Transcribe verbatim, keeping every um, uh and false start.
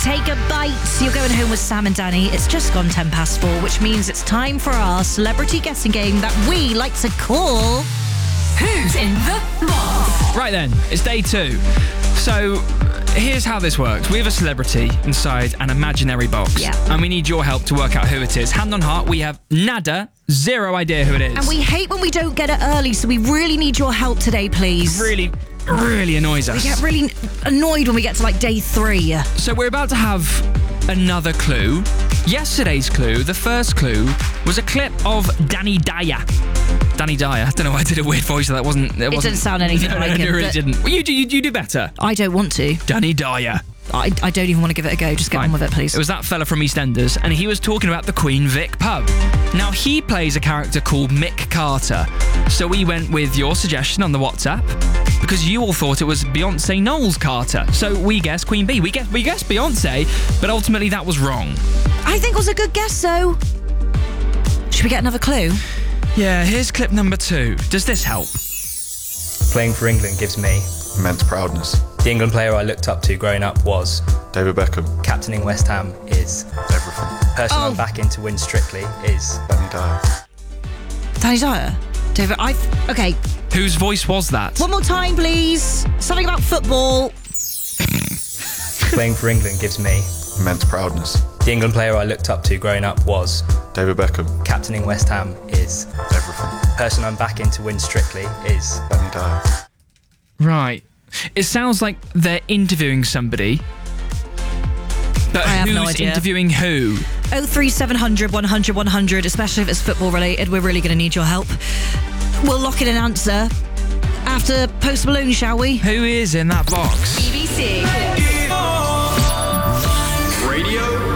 Take a bite. You're going home with Sam and Danny. It's just gone ten past four, which means it's time for our celebrity guessing game that we like to call Who's in the Box? Right then, it's day two. So, here's how this works. We have a celebrity inside an imaginary box. Yeah. And we need your help to work out who it is. Hand on heart, we have nada, zero idea who it is. And we hate when we don't get it early, so we really need your help today, please. Really, really annoys us. We get really annoyed when we get to like day three. So we're about to have another clue. Yesterday's clue, the first clue, was a clip of Danny Dyer. Danny Dyer. I don't know why I did a weird voice. That wasn't. It, It wasn't, didn't sound anything no, like no, him. No, it really but didn't. Well, you do. You, you do better. I don't want to. Danny Dyer. I, I don't even want to give it a go. Just get Fine. on with it, please. It was that fella from EastEnders, and he was talking about the Queen Vic pub. Now, he plays a character called Mick Carter. So we went with your suggestion on the WhatsApp, because you all thought it was Beyonce Knowles Carter. So we guessed Queen Bee. We guessed, we guessed Beyonce, but ultimately that was wrong. I think it was a good guess, though. Should we get another clue? Yeah, here's clip number two. Does this help? Playing for England gives me immense proudness. the England player I looked up to growing up was David Beckham. captaining West Ham is Everything. person Oh. I'm backing to win Strictly is Danny Dyer. Danny Dyer? David, I... Okay, Whose voice was that? one more time, please. Something about football. playing for England gives me Immense proudness. the England player I looked up to growing up was David Beckham. captaining West Ham is Everything. person I'm backing to win Strictly is Danny Dyer. Right. It sounds like they're interviewing somebody. But I have who's no idea. interviewing who? oh three seven hundred, one hundred, one hundred, especially if it's football related. We're really going to need your help. We'll lock in an answer after Post Malone, shall we? Who is in that box? B B C. Radio